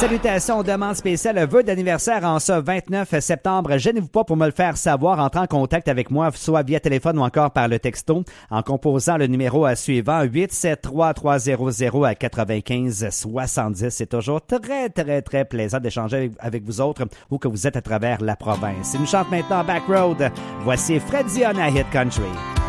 Salutations, demande spéciale, vœux d'anniversaire en ce 29 septembre. Gênez-vous pas pour me le faire savoir. Entrez en contact avec moi, soit via téléphone ou encore par le texto, en composant le numéro suivant 873-300-95-70. C'est toujours très, très, très plaisant d'échanger avec vous autres ou que vous êtes à travers la province. Il nous chante maintenant Back Road. Voici Freddy on a Hit Country.